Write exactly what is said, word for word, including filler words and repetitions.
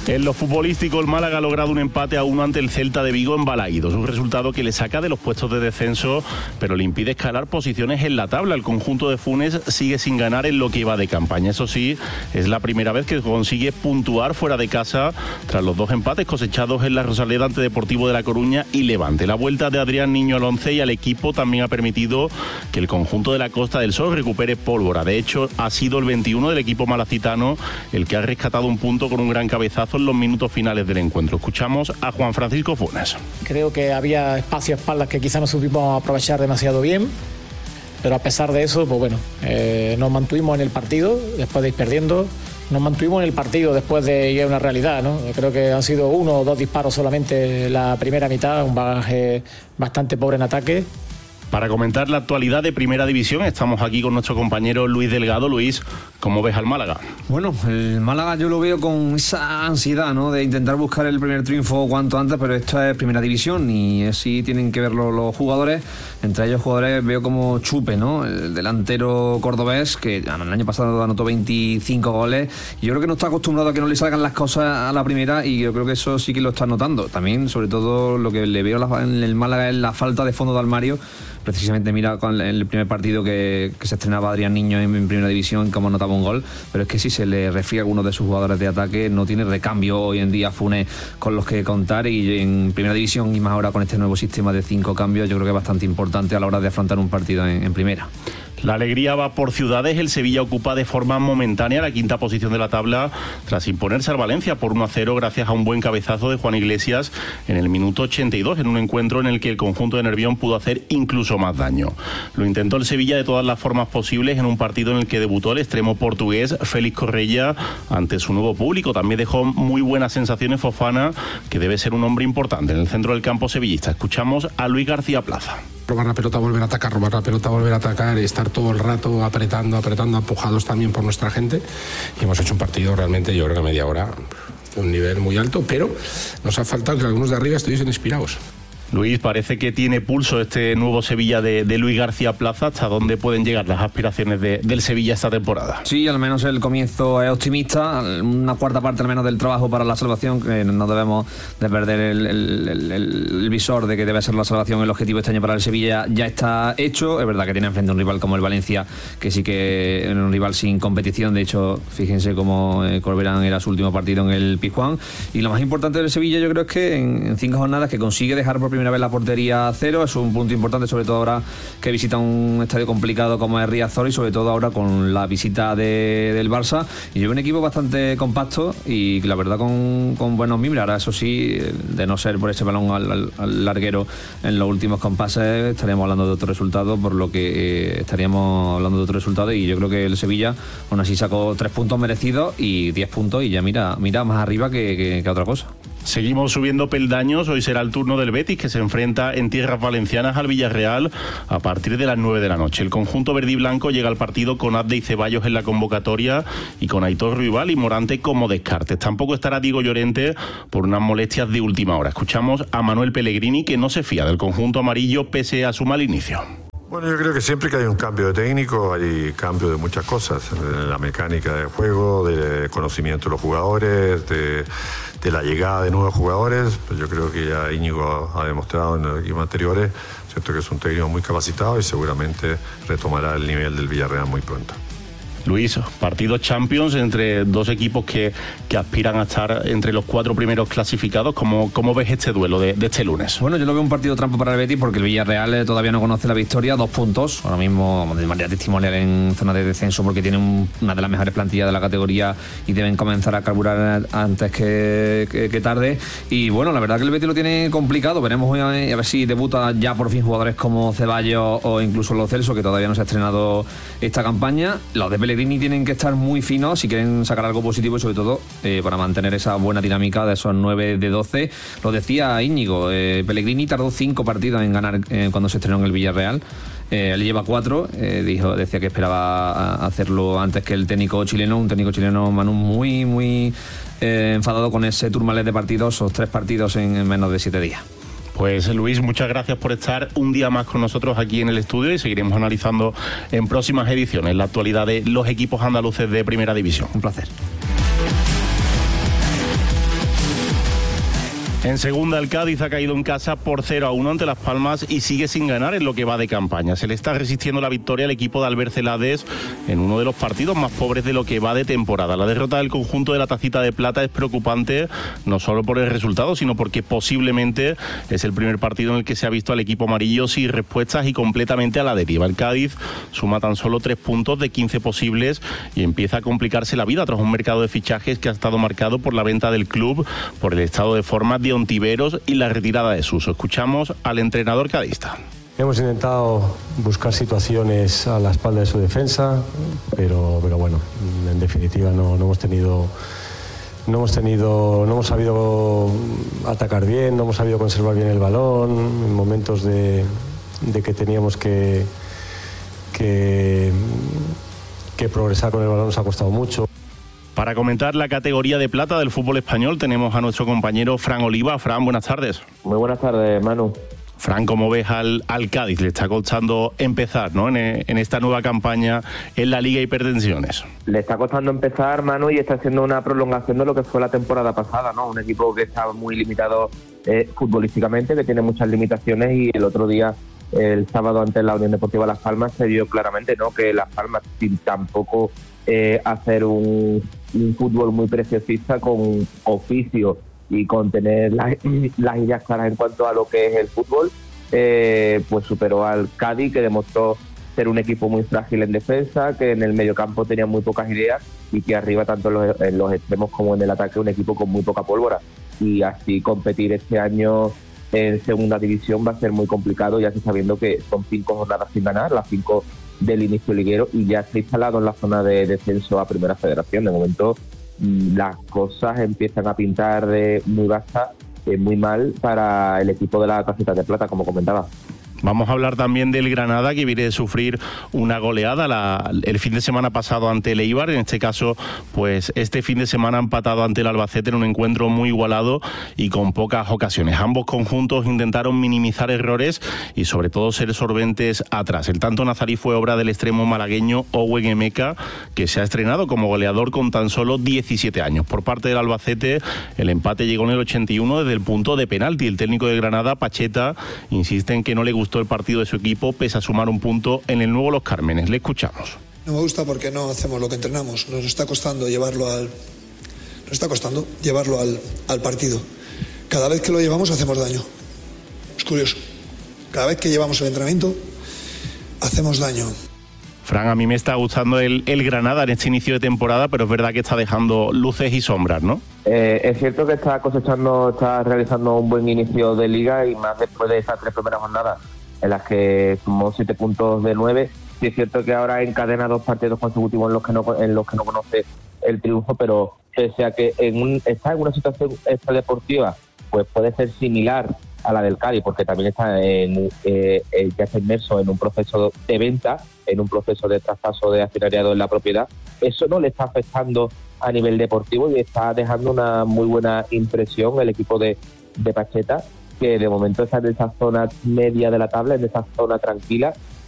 En lo futbolístico, el Málaga ha logrado un empate a uno ante el Celta de Vigo en Balaídos, un resultado que le saca de los puestos de descenso, pero le impide escalar posiciones en la tabla. El conjunto de Funes sigue sin ganar en lo que iba de campaña. Eso sí, es la primera vez que consigue puntuar fuera de casa tras los dos empates cosechados en la Rosaleda ante Deportivo de La Coruña y Levante. La vuelta de Adrián Niño al once y al equipo también ha permitido que el conjunto de la Costa del Sol recupere pólvora. De hecho, ha sido el veintiuno del equipo malacitano el que ha rescatado un punto con un gran cabezazo en los minutos finales del encuentro. Escuchamos a Juan Francisco Funes. Creo que había espacio a espaldas que quizá no supimos aprovechar demasiado bien, pero a pesar de eso, pues bueno, eh, nos mantuvimos en el partido después de ir perdiendo, nos mantuvimos en el partido después de ir a una realidad, ¿no? Creo que han sido uno o dos disparos solamente la primera mitad, un bagaje bastante pobre en ataque. Para comentar la actualidad de Primera División estamos aquí con nuestro compañero Luis Delgado. Luis, ¿cómo ves al Málaga? Bueno, el Málaga yo lo veo con esa ansiedad, ¿no?, de intentar buscar el primer triunfo cuanto antes, pero esto es Primera División y así tienen que verlo los jugadores. Entre ellos jugadores veo como Chupe, ¿no?, el delantero cordobés que el año pasado anotó veinticinco goles. Y yo creo que no está acostumbrado a que no le salgan las cosas a la primera y yo creo que eso sí que lo está notando. También, sobre todo, lo que le veo en el Málaga es la falta de fondo de armario. Precisamente mira con el primer partido que, que se estrenaba Adrián Niño en, en Primera División, cómo anotaba un gol, pero es que si se le refiere a alguno de sus jugadores de ataque, no tiene recambio hoy en día Funes con los que contar, y en Primera División y más ahora con este nuevo sistema de cinco cambios, yo creo que es bastante importante a la hora de afrontar un partido en, en Primera. La alegría va por ciudades. El Sevilla ocupa de forma momentánea la quinta posición de la tabla tras imponerse al Valencia por uno a cero gracias a un buen cabezazo de Juan Iglesias en el minuto ochenta y dos, en un encuentro en el que el conjunto de Nervión pudo hacer incluso más daño. Lo intentó el Sevilla de todas las formas posibles en un partido en el que debutó el extremo portugués Félix Correia ante su nuevo público. También dejó muy buenas sensaciones Fofana, que debe ser un hombre importante en el centro del campo sevillista. Escuchamos a Luis García Plaza. Robar la pelota, volver a atacar, robar la pelota, volver a atacar y estar todo el rato apretando, apretando, empujados también por nuestra gente. Y hemos hecho un partido realmente, yo creo que media hora, de un nivel muy alto, pero nos ha faltado que algunos de arriba estuviesen inspirados. Luis, parece que tiene pulso este nuevo Sevilla de, de Luis García Plaza. ¿Hasta dónde pueden llegar las aspiraciones de, del Sevilla esta temporada? Sí, al menos el comienzo es optimista. Una cuarta parte al menos del trabajo para la salvación, que no debemos de perder el, el, el, el visor de que debe ser la salvación. El objetivo este año para el Sevilla ya está hecho. Es verdad que tiene enfrente un rival como el Valencia, que sí que es un rival sin competición. De hecho, fíjense cómo eh, Corberán era su último partido en el Pizjuán. Y lo más importante del Sevilla, yo creo, es que en, en cinco jornadas que consigue dejar por primera vez la portería a cero. Es un punto importante, sobre todo ahora que visita un estadio complicado como es Riazor, y sobre todo ahora con la visita de, del Barça, y lleva un equipo bastante compacto y la verdad con, con buenos mimbres. Ahora, eso sí, de no ser por ese balón al, al, al larguero en los últimos compases, estaríamos hablando de otro resultado, por lo que eh, estaríamos hablando de otro resultado, y yo creo que el Sevilla aún así sacó tres puntos merecidos y diez puntos, y ya mira, mira más arriba que, que, que otra cosa. Seguimos subiendo peldaños. Hoy será el turno del Betis, que se enfrenta en tierras valencianas al Villarreal a partir de las nueve de la noche. El conjunto verde y blanco llega al partido con Abde y Ceballos en la convocatoria y con Aitor Ruibal y Morante como descartes. Tampoco estará Diego Llorente por unas molestias de última hora. Escuchamos a Manuel Pellegrini, que no se fía del conjunto amarillo pese a su mal inicio. Bueno, yo creo que siempre que hay un cambio de técnico hay cambio de muchas cosas, de la mecánica del juego, de conocimiento de los jugadores, de, de la llegada de nuevos jugadores. Pues yo creo que ya Íñigo ha demostrado en los equipos anteriores, cierto, que es un técnico muy capacitado y seguramente retomará el nivel del Villarreal muy pronto. Luis, partido Champions entre dos equipos que, que aspiran a estar entre los cuatro primeros clasificados. ¿Cómo, cómo ves este duelo de, de este lunes? Bueno, yo lo veo un partido trampa para el Betis, porque el Villarreal todavía no conoce la victoria. Dos puntos, ahora mismo de manera testimonial en zona de descenso, porque tienen un, una de las mejores plantillas de la categoría y deben comenzar a carburar antes que, que, que tarde. Y bueno, la verdad que el Betis lo tiene complicado. Veremos a ver si debuta ya por fin jugadores como Ceballos o incluso Lo Celso, que todavía no se ha estrenado esta campaña. Los de Pellegrini tienen que estar muy finos si quieren sacar algo positivo, y sobre todo eh, para mantener esa buena dinámica de esos nueve de doce. Lo decía Íñigo, eh, Pellegrini tardó cinco partidos en ganar eh, cuando se estrenó en el Villarreal. Eh, él lleva cuatro, eh, dijo, decía que esperaba hacerlo antes que el técnico chileno, un técnico chileno, Manu, muy, muy eh, enfadado con ese turmalés de partidos, esos tres partidos en, en menos de siete días. Pues Luis, muchas gracias por estar un día más con nosotros aquí en el estudio, y seguiremos analizando en próximas ediciones la actualidad de los equipos andaluces de Primera División. Un placer. En segunda, el Cádiz ha caído en casa por cero a uno ante Las Palmas y sigue sin ganar en lo que va de campaña. Se le está resistiendo la victoria al equipo de Albert Celades en uno de los partidos más pobres de lo que va de temporada. La derrota del conjunto de la Tacita de Plata es preocupante, no solo por el resultado, sino porque posiblemente es el primer partido en el que se ha visto al equipo amarillo sin respuestas y completamente a la deriva. El Cádiz suma tan solo tres puntos de quince posibles y empieza a complicarse la vida tras un mercado de fichajes que ha estado marcado por la venta del club, por el estado de forma de Ontiveros y la retirada de Suso. Escuchamos al entrenador cadista. Hemos intentado buscar situaciones a la espalda de su defensa, pero, pero bueno, en definitiva no, no hemos tenido, no hemos tenido, no hemos sabido atacar bien, no hemos sabido conservar bien el balón en momentos de, de que teníamos que, que, que progresar con el balón nos ha costado mucho. Para comentar la categoría de plata del fútbol español tenemos a nuestro compañero Fran Oliva. Fran, buenas tardes. Muy buenas tardes, Manu. Fran, ¿cómo ves al, al Cádiz? Le está costando empezar, ¿no? En, en esta nueva campaña en la Liga Hipertensiones. Le está costando empezar, Manu, y está haciendo una prolongación de lo que fue la temporada pasada, ¿no? Un equipo que estaba muy limitado eh, futbolísticamente, que tiene muchas limitaciones, y el otro día, el sábado ante la Unión Deportiva Las Palmas, se vio claramente, ¿no? Que Las Palmas, sin tampoco eh, hacer un, un fútbol muy preciosista, con oficio y con tener las, las ideas claras en cuanto a lo que es el fútbol, eh, pues superó al Cádiz, que demostró ser un equipo muy frágil en defensa, que en el mediocampo tenía muy pocas ideas y que arriba, tanto en los, en los extremos como en el ataque, un equipo con muy poca pólvora. Y así competir este año en segunda división va a ser muy complicado, ya que sabiendo que son cinco jornadas sin ganar, las cinco del inicio liguero, y ya se ha instalado en la zona de descenso a Primera Federación. De momento las cosas empiezan a pintar de muy basta, eh, muy mal para el equipo de la Tacita de Plata, como comentaba. Vamos a hablar también del Granada, que viene de sufrir una goleada la, el fin de semana pasado ante el Eibar. En este caso, pues este fin de semana ha empatado ante el Albacete en un encuentro muy igualado y con pocas ocasiones. Ambos conjuntos intentaron minimizar errores y sobre todo ser solventes atrás. El tanto nazarí fue obra del extremo malagueño Owen Emeka, que se ha estrenado como goleador con tan solo diecisiete años. Por parte del Albacete, el empate llegó en el ochenta y uno desde el punto de penalti. El técnico de Granada, Pacheta, insiste en que no le gusta el partido de su equipo pese a sumar un punto en el nuevo Los Cármenes. Le escuchamos. No me gusta porque no hacemos lo que entrenamos. Nos está costando llevarlo al nos está costando llevarlo al, al partido. Cada vez que lo llevamos hacemos daño. Es curioso. Cada vez que llevamos el entrenamiento hacemos daño. Fran, a mí me está gustando el, el Granada en este inicio de temporada, pero es verdad que está dejando luces y sombras, ¿no? Eh, es cierto que está cosechando, está realizando un buen inicio de liga, y más después de esas tres primeras jornadas en las que sumó siete puntos de nueve. Sí es cierto que ahora encadena dos partidos consecutivos en los que no, en los que no conoce el triunfo, pero pese a que en un, está en una situación extradeportiva, pues puede ser similar a la del Cádiz, porque también está en, eh, ya está inmerso en un proceso de venta, en un proceso de traspaso de accionariado en la propiedad. Eso no le está afectando a nivel deportivo y está dejando una muy buena impresión el equipo de, de Pacheta, que de momento está en esa zona media de la tabla, en esa zona tranquila,